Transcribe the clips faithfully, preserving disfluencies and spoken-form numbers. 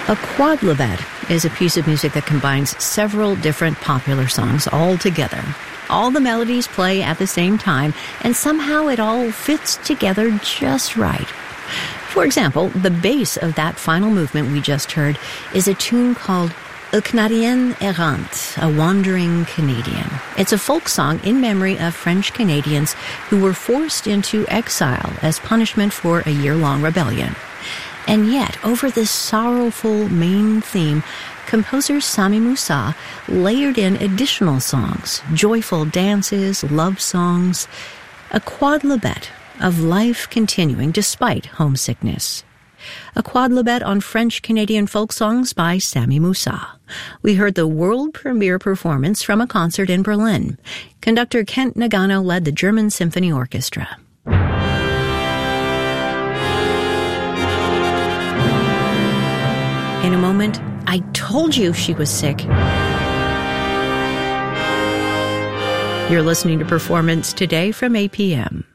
A quodlibet is a piece of music that combines several different popular songs all together. All the melodies play at the same time, and somehow it all fits together just right. For example, the bass of that final movement we just heard is a tune called Un Canadien Errant, a wandering Canadian. It's a folk song in memory of French Canadians who were forced into exile as punishment for a year-long rebellion. And yet, over this sorrowful main theme, composer Sami Moussa layered in additional songs, joyful dances, love songs, a quodlibet of life continuing despite homesickness. A quodlibet on French-Canadian folk songs by Sami Moussa. We heard the world premiere performance from a concert in Berlin. Conductor Kent Nagano led the German Symphony Orchestra. In a moment, I told you she was sick. You're listening to Performance Today from A P M.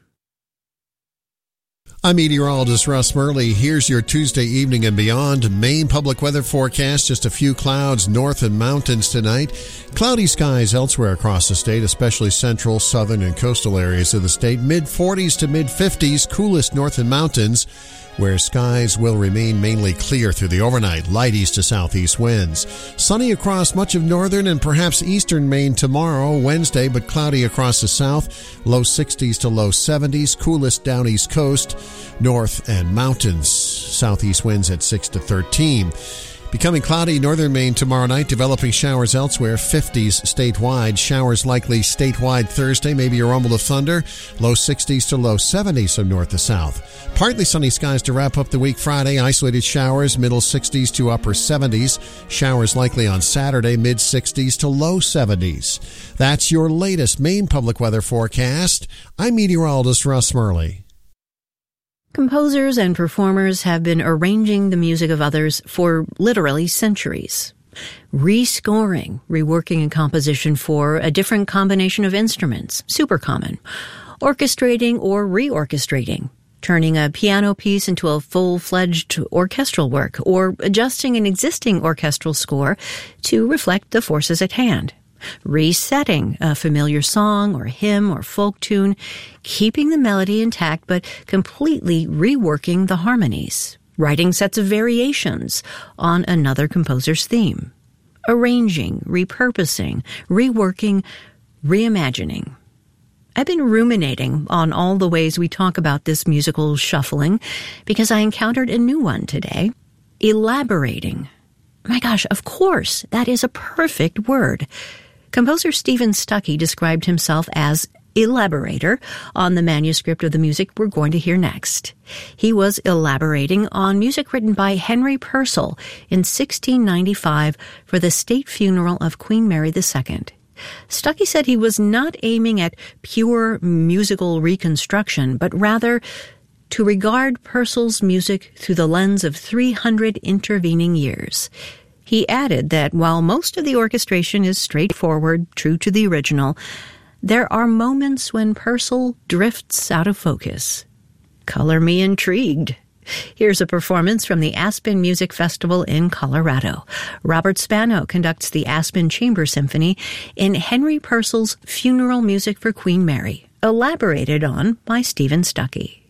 I'm meteorologist Russ Murley. Here's your Tuesday evening and beyond Maine public weather forecast. Just a few clouds north and mountains tonight. Cloudy skies elsewhere across the state, especially central, southern, and coastal areas of the state. mid forties to mid fifties, coolest north and mountains, where skies will remain mainly clear through the overnight. Light east to southeast winds. Sunny across much of northern and perhaps eastern Maine tomorrow, Wednesday, but cloudy across the south. Low sixties to low seventies. Coolest down east coast, north and mountains. Southeast winds at six to thirteen. Becoming cloudy northern Maine tomorrow night, developing showers elsewhere, fifties statewide. Showers likely statewide Thursday, maybe a rumble of thunder. Low sixties to low seventies from north to south. Partly sunny skies to wrap up the week Friday. Isolated showers, middle sixties to upper seventies. Showers likely on Saturday, mid sixties to low seventies. That's your latest Maine public weather forecast. I'm meteorologist Russ Murley. Composers and performers have been arranging the music of others for literally centuries. Rescoring, reworking a composition for a different combination of instruments, super common. Orchestrating or reorchestrating, turning a piano piece into a full-fledged orchestral work, or adjusting an existing orchestral score to reflect the forces at hand. Resetting a familiar song or hymn or folk tune, keeping the melody intact but completely reworking the harmonies, writing sets of variations on another composer's theme, arranging, repurposing, reworking, reimagining. I've been ruminating on all the ways we talk about this musical shuffling because I encountered a new one today, elaborating. My gosh, of course, that is a perfect word. Composer Stephen Stuckey described himself as elaborator on the manuscript of the music we're going to hear next. He was elaborating on music written by Henry Purcell in sixteen ninety-five for the state funeral of Queen Mary the Second. Stuckey said he was not aiming at pure musical reconstruction, but rather to regard Purcell's music through the lens of three hundred intervening years. He added that while most of the orchestration is straightforward, true to the original, there are moments when Purcell drifts out of focus. Color me intrigued. Here's a performance from the Aspen Music Festival in Colorado. Robert Spano conducts the Aspen Chamber Symphony in Henry Purcell's Funeral Music for Queen Mary, elaborated on by Stephen Stuckey.